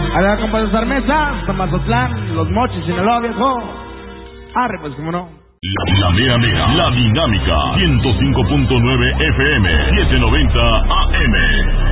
A la compa de Sarmesa, hasta Mazatlán, Los Mochis, Sinaloa, viejo. Arre, pues, cómo no. La mera mera, la dinámica, 105.9 FM, 790 AM.